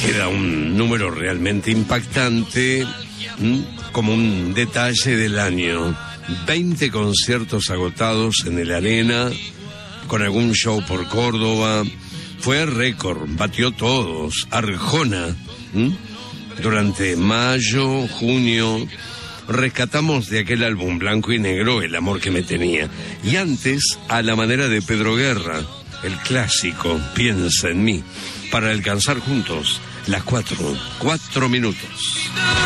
queda un número realmente impactante, como un detalle del año. 20 conciertos agotados en el Arena, con algún show por Córdoba. Fue récord, batió todos. Arjona, durante mayo, junio, rescatamos de aquel álbum blanco y negro El amor que me tenía. Y antes, a la manera de Pedro Guerra, el clásico Piensa en mí, para alcanzar juntos las 4 minutos.